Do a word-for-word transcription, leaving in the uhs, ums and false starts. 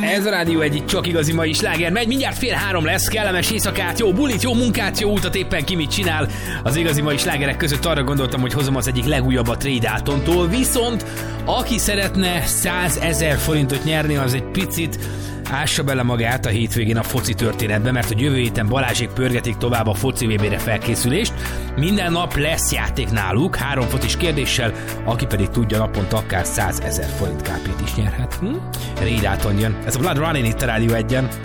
Ez a Rádió egy csak igazi mai sláger megy, mindjárt fél három lesz, kellemes éjszakát, jó bulit, jó munkát, jó utat, éppen ki mit csinál. Az igazi mai slágerek között arra gondoltam, hogy hozom az egyik legújabbat Ray Daltontól, viszont aki szeretne százezer forintot nyerni, az egy picit ássa bele magát a hétvégén a foci történetbe, mert a jövő héten Balázsék pörgetik tovább a foci vé bére felkészülést. Minden nap lesz játék náluk, három focis kérdéssel, aki pedig tudja, naponta akár százezer forint ká pét is nyerhet. Hm? Ray Dalton jön. Ez a Blood Running itt a Rádió egyen.